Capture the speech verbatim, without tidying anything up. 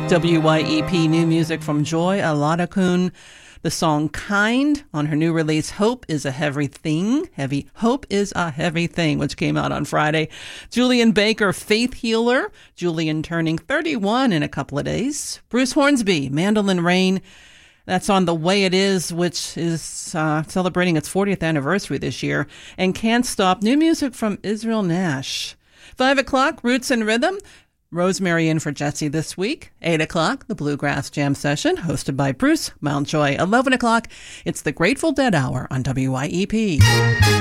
W Y E P new music from Joy Aladakun. The song Kind on her new release, Hope is a Heavy Thing. Heavy. Hope is a Heavy Thing, which came out on Friday. Julian Baker, Faith Healer. Julian turning thirty-one in a couple of days. Bruce Hornsby, Mandolin Rain. That's on The Way It Is, which is uh, celebrating its fortieth anniversary this year. And Can't Stop, new music from Israel Nash. Five o'clock, Roots and Rhythm. Rosemary in for Jesse this week. Eight o'clock, the Bluegrass Jam Session, hosted by Bruce Mountjoy. Eleven o'clock, it's the Grateful Dead Hour on W Y E P.